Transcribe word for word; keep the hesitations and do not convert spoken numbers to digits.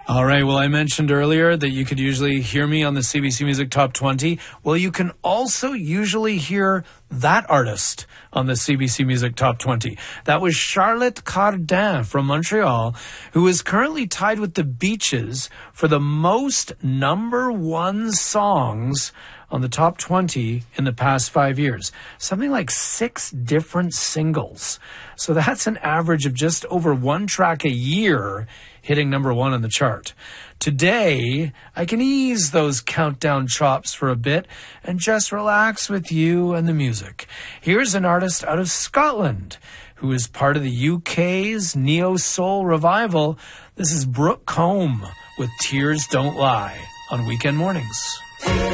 All right, well, I mentioned earlier that you could usually hear me on the C B C Music Top twenty. Well, you can also usually hear that artist on the C B C Music Top twenty. That was Charlotte Cardin from Montreal, who is currently tied with the Beaches for the most number one songs on the top twenty in the past five years. Something like six different singles. So that's an average of just over one track a year hitting number one on the chart. Today, I can ease those countdown chops for a bit and just relax with you and the music. Here's an artist out of Scotland who is part of the U K's neo-soul revival. This is Brooke Combe with Tears Don't Lie on Weekend Mornings.